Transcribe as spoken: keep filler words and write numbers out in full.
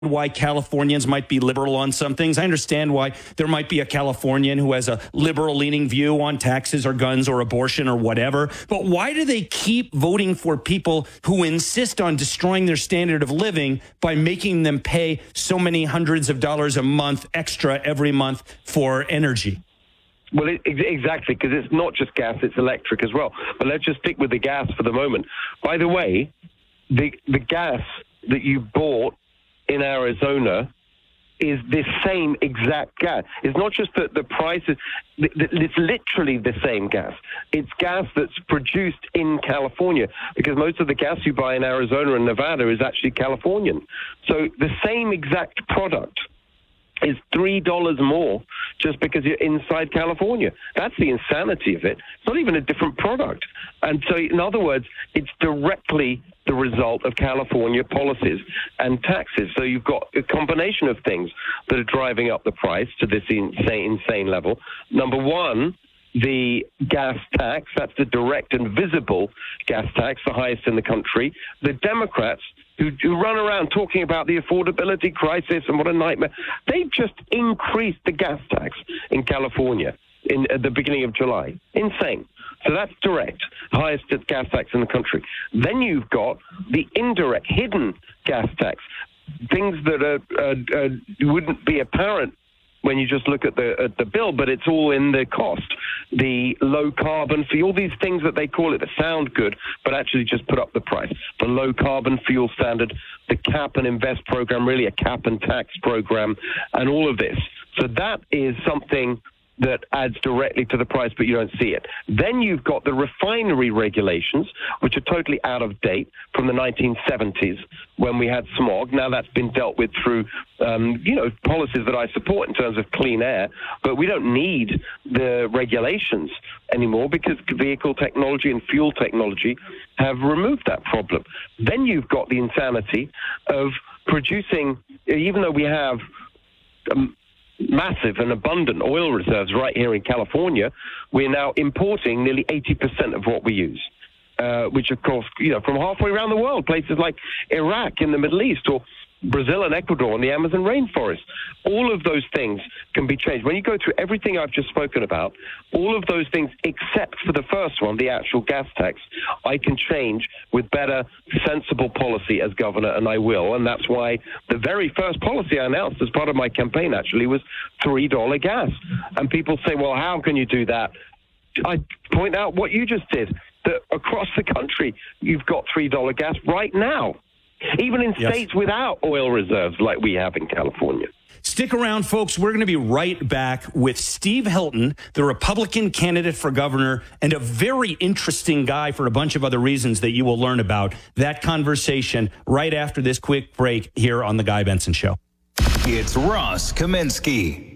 why Californians might be liberal on some things. I understand why there might be a Californian who has a liberal-leaning view on taxes or guns or abortion or whatever. But why do they keep voting for people who insist on destroying their standard of living by making them pay so many hundreds of dollars a month extra every month for energy? Well, it, exactly, because it's not just gas, it's electric as well. But let's just stick with the gas for the moment. By the way, the the gas that you bought in Arizona is the same exact gas. It's not just that the price is, it's literally the same gas. It's gas that's produced in California, because most of the gas you buy in Arizona and Nevada is actually Californian. So the same exact product is three dollars more just because you're inside California. That's the insanity of it. It's not even a different product. And so, in other words, it's directly the result of California policies and taxes. So you've got a combination of things that are driving up the price to this insane, insane level. Number one, the gas tax. That's the direct and visible gas tax, the highest in the country. The Democrats, who, who run around talking about the affordability crisis and what a nightmare, they just increased the gas tax in California in at the beginning of July. Insane. So that's direct, highest gas tax in the country. Then you've got the indirect, hidden gas tax, things that are, uh, uh, wouldn't be apparent when you just look at the at the bill, but it's all in the cost. The low carbon fuel, all these things that they call it that sound good, but actually just put up the price. The low carbon fuel standard, the cap and invest program, really a cap and tax program, and all of this. So that is something that adds directly to the price, but you don't see it. Then you've got the refinery regulations, which are totally out of date from the nineteen seventies when we had smog. Now that's been dealt with through, um, you know, policies that I support in terms of clean air, but we don't need the regulations anymore because vehicle technology and fuel technology have removed that problem. Then you've got the insanity of producing, even though we have um, massive and abundant oil reserves right here in California, we're now importing nearly eighty percent of what we use, uh, which, of course, you know, from halfway around the world, places like Iraq in the Middle East or Brazil and Ecuador and the Amazon rainforest. All of those things can be changed. When you go through everything I've just spoken about, all of those things, except for the first one, the actual gas tax, I can change with better, sensible policy as governor, and I will. And that's why the very first policy I announced as part of my campaign actually was three dollars gas. And people say, well, how can you do that? I point out what you just did, that across the country, you've got three dollars gas right now. Even in Yes. states without oil reserves like we have in California. Stick around, folks. We're going to be right back with Steve Hilton, the Republican candidate for governor, and a very interesting guy for a bunch of other reasons that you will learn about. That conversation right after this quick break here on The Guy Benson Show. It's Ross Kaminsky.